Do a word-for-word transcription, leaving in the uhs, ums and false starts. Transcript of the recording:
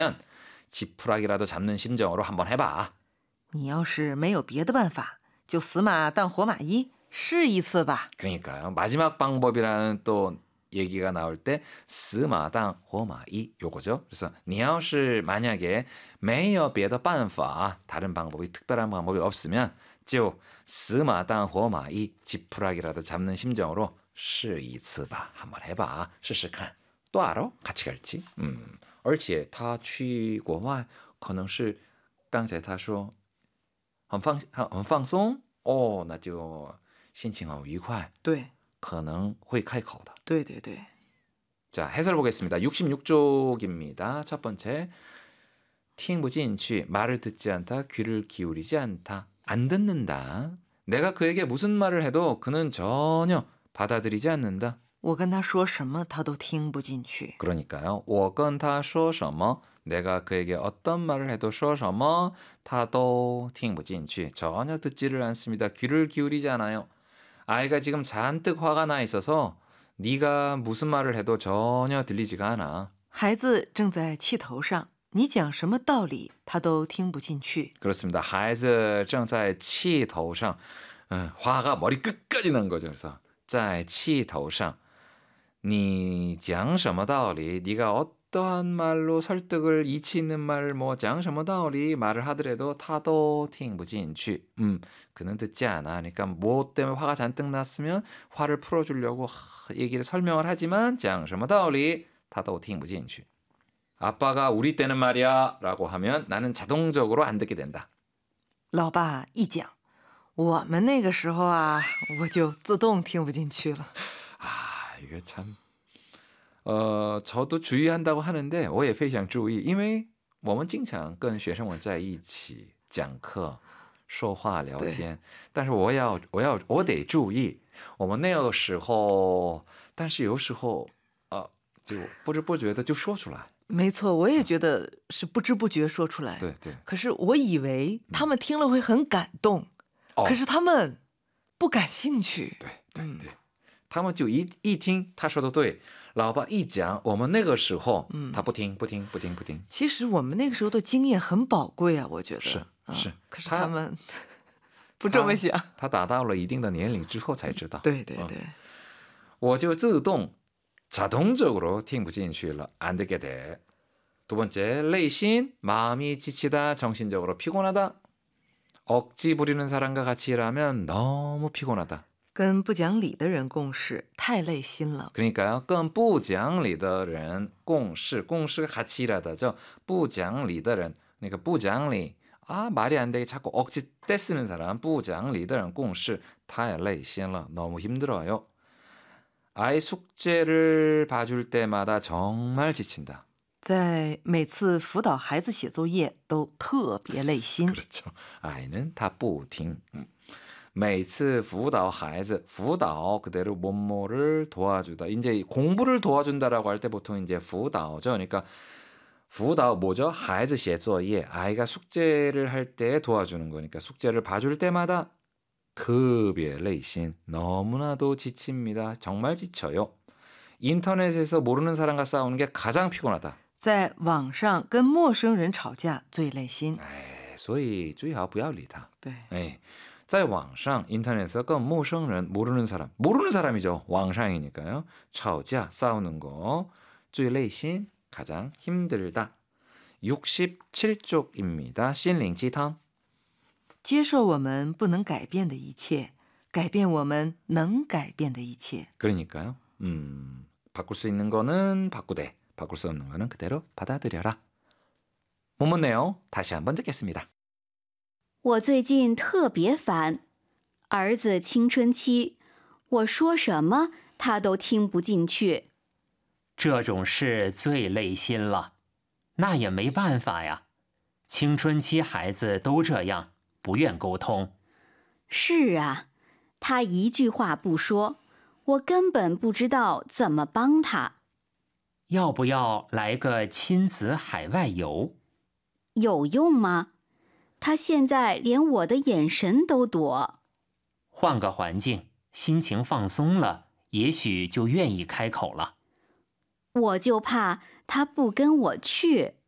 지푸라기라도 잡는 심정으로 한번 해봐. 你要是没有别的办法，就死马当活马医，试一次吧。 그러니까요. 마지막 방법이라는 또 얘기가 나올 때 스마당 호마이 요거죠. 그래서 你要是 만약에 没有别的办法 다른 방법이 특별한 방법이 없으면 就 스마당 호마이 지푸라기라도 잡는 심정으로 试一次吧 한번 해봐. 试试看. 또 알아? 같이 갈지. 음. 而且他去国外可能是刚才他说很放很放松哦，那就心情很愉快。 对， 可能会开口的。 对对对。 자, 해설 보겠습니다. 육십육 쪽입니다. 첫 번째. 听不进去, 말을 듣지 않다, 귀를 기울이지 않다, 안 듣는다. 내가 그에게 무슨 말을 해도 그는 전혀 받아들이지 않는다. 我跟他说什么他都听不进去。 그러니까요. 我跟他说什么 내가 그에게 어떤 말을 해도 说什么 타도 听不进去 전혀 듣지를 않습니다. 귀를 기울이지 않아요. 아이가 지금 잔뜩 화가 나 있어서 네가 무슨 말을 해도 전혀 들리지가 않아. 孩子正在气头上，你讲什么道理他都听不进去。 그렇습니다. 孩子正在气头上 화가 머리 끝까지 난 거죠. 그래서 在气头上 你讲什么道理 네가 어떠한 말로 설득을 이치 있는 말을 뭐 讲什么道理 말을 하더라도 타도 听不进去 음, 그는 듣지 않아. 그러니까 뭐 때문에 화가 잔뜩 났으면 화를 풀어주려고 하, 얘기를 설명을 하지만 讲什么道理 타도 听不进去 아빠가 우리 때는 말이야 라고 하면 나는 자동적으로 안 듣게 된다. 老爸一讲我们那个时候啊我就自动听不进去了。 아, 이게 참 어, 저도 주의한다고 하는데 我也非常注意因为我们经常跟学生们在一起讲课说话聊天但是我要我要我得注意我们那个时候但是有时候呃就不知不觉的就说出来。 没错，我也觉得是不知不觉说出来。 对对。 可是我以为他们听了会很感动，可是他们不感兴趣。 对对对，他们就一一听他说的对，老爸一讲我们那个时候他不听不听不听不听。 其实我们那个时候的经验很宝贵啊，我觉得。 是是， 可是他们不这么想。 他达到了一定的年龄之后才知道。 对对对。 我就自动 자동적으로 听不进去了 안 듣게 돼. 두 번째, 累心 마음이 지치다, 정신적으로 피곤하다. 억지 부리는 사람과 같이 일하면 너무 피곤하다. 跟不讲理的人共事太累心了。 그러니까요. 跟不讲理的人共事, 공시 같이 일하다죠. 不讲理的人, 그러니까 不讲理, 아 말이 안 되게 자꾸 억지 떼쓰는 사람, 不讲理的人共事太累心了, 너무 힘들어요. 아이 숙제를 봐줄 때마다 정말 지친다. 在每次辅导孩子写作业都特别累心。 그렇죠. 아이는 다 不听. 每次辅导孩子, 辅导 그대로 뭐뭐를 도와주다. 이제 공부를 도와준다라고 할 때 보통 이제 辅导죠. 그러니까 辅导 뭐죠? 孩子写作业. 아이가 숙제를 할 때 도와주는 거니까 숙제를 봐줄 때마다 特别累心 너무나도 지칩니다. 정말 지쳐요. 인터넷에서 모르는 사람과 싸우는 게 가장 피곤하다. 在网上跟陌生人吵架最累心。 所以最好不要理他. 对. 在网上 인터넷에서 跟陌生人 모르는 사람, 모르는 사람이죠.网上이니까요. 吵架 싸우는 거 最累心 가장 힘들다. 육십칠 쪽입니다. 心灵鸡汤. 接受我们不能改变的一切，改变我们能改变的一切。 그러니까요. 음, 바꿀 수 있는 거는 바꾸되, 바꿀 수 없는 거는 그대로 받아들여라. 본문 내용 다시 한번 듣겠습니다. 我最近特别烦，儿子青春期，我说什么他都听不进去。 这种事最累心了，那也没办法呀。青春期孩子都这样。 不愿沟通。 是啊，他一句话不说，我根本不知道怎么帮他。 要不要来个亲子海外游？ 有用吗？他现在连我的眼神都躲。 换个环境，心情放松了，也许就愿意开口了。 我就怕他不跟我去。